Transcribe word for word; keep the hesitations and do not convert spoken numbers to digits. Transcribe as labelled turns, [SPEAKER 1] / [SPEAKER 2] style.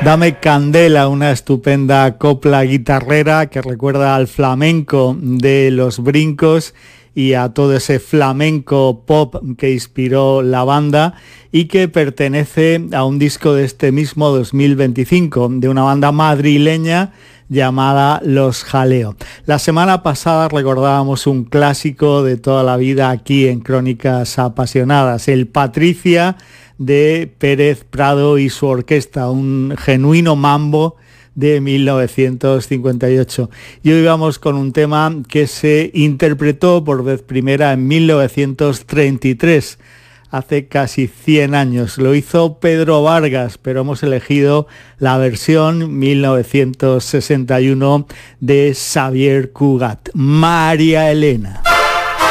[SPEAKER 1] Dame Candela, una estupenda copla guitarrera que recuerda al flamenco de Los Brincos y a todo ese flamenco pop que inspiró la banda y que pertenece a un disco de este mismo dos mil veinticinco, de una banda madrileña llamada Los Jaleo. La semana pasada recordábamos un clásico de toda la vida aquí en Crónicas Apasionadas, el Patricia de Pérez Prado y su orquesta, un genuino mambo de mil novecientos cincuenta y ocho. Y hoy vamos con un tema que se interpretó por vez primera en mil novecientos treinta y tres, hace casi cien años. Lo hizo Pedro Vargas, pero hemos elegido la versión mil novecientos sesenta y uno de Xavier Cugat, María Elena.